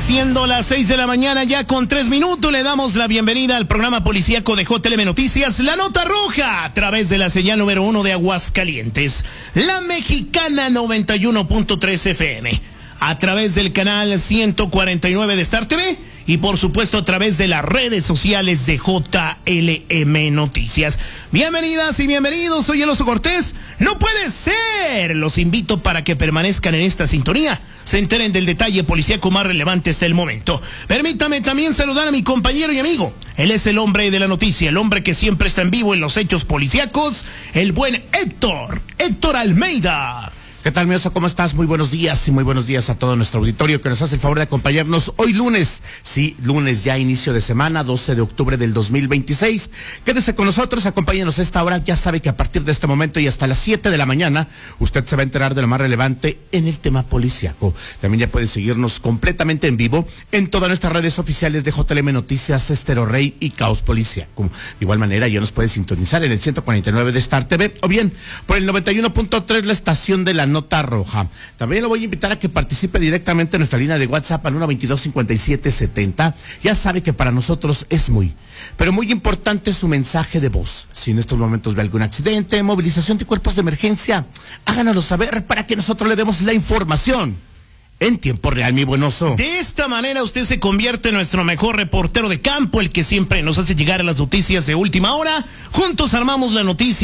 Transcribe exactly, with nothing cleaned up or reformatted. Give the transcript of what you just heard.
Siendo las seis de la mañana ya con tres minutos, le damos la bienvenida al programa policíaco de J L M Noticias, La Nota Roja, a través de la señal número uno de Aguascalientes, la Mexicana noventa y uno punto tres F M, a través del canal ciento cuarenta y nueve de Star T V y por supuesto a través de las redes sociales de J L M Noticias. Bienvenidas y bienvenidos, soy el Oso Cortés. No puede ser, los invito para que permanezcan en esta sintonía, se enteren del detalle policíaco más relevante hasta el momento. Permítame también saludar a mi compañero y amigo, él es el hombre de la noticia, el hombre que siempre está en vivo en los hechos policíacos, el buen Héctor, Héctor Almeida. ¿Qué tal, mi Oso? ¿Cómo estás? Muy buenos días y muy buenos días a todo nuestro auditorio que nos hace el favor de acompañarnos hoy lunes. Sí, lunes ya inicio de semana, doce de octubre del dos mil veintiséis. Quédese con nosotros, acompáñenos a esta hora. Ya sabe que a partir de este momento y hasta las siete de la mañana, usted se va a enterar de lo más relevante en el tema policíaco. También ya puede seguirnos completamente en vivo en todas nuestras redes oficiales de J L M Noticias, Estero Rey y Caos Policíaco. De igual manera, ya nos puede sintonizar en el ciento cuarenta y nueve de Star T V o bien por el noventa y uno punto tres, la estación de La Nota Roja. También lo voy a invitar a que participe directamente en nuestra línea de WhatsApp al uno veintidós cincuenta y siete setenta. Ya sabe que para nosotros es muy, pero muy importante su mensaje de voz. Si en estos momentos ve algún accidente, movilización de cuerpos de emergencia, háganoslo saber para que nosotros le demos la información en tiempo real, mi buen Oso. De esta manera usted se convierte en nuestro mejor reportero de campo, el que siempre nos hace llegar a las noticias de última hora. Juntos armamos la noticia.